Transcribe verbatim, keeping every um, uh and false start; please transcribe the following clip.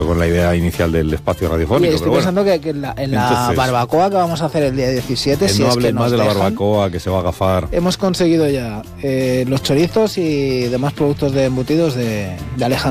con la idea inicial del espacio radiofónico. Y estoy pero pensando bueno. que, que en la, en la Entonces, barbacoa que vamos a hacer el día diecisiete, que si no es hablen que nos más de la dejan, barbacoa, que se va a agafar. hemos conseguido ya eh, los chorizos y demás productos de embutidos de, de Alejandro.